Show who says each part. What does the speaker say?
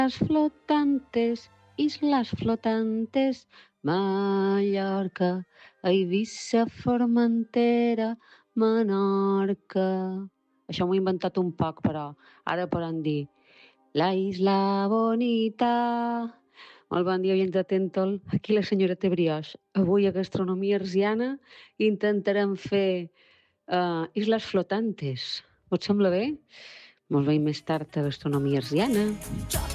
Speaker 1: flotantes, islas flotantes, Mallorca, Eivissa, Formentera, Menorca. Això m'ho he inventat un poc, però ara podem dir la isla bonita. Molt bon dia, oients de Tentol. Aquí la senyoreta Brioix. Avui a Gastronomia Arsiana intentarem fer isles flotantes. Us sembla bé? Molt bé, i més tard a Gastronomia Arsiana.